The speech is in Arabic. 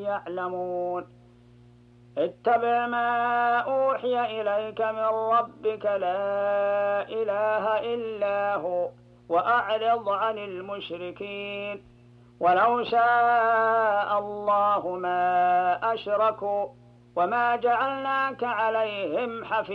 يعلمون اتبع ما أوحي إليك من ربك لا إله إلا هو وأعرض عن المشركين ولو شاء الله ما أشركوا وما جعلناك عليهم حفيظا